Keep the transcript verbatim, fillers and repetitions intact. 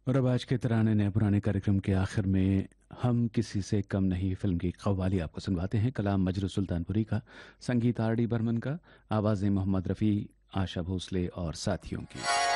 और अब आज के तराने नए पुराने कार्यक्रम के आखिर में हम किसी से कम नहीं फिल्म की कव्वाली आपको सुनवाते हैं। कलाम मजरू सुल्तानपुरी का, संगीत आर डी बर्मन का, आवाज़ें मोहम्मद रफ़ी, आशा भोसले और साथियों की।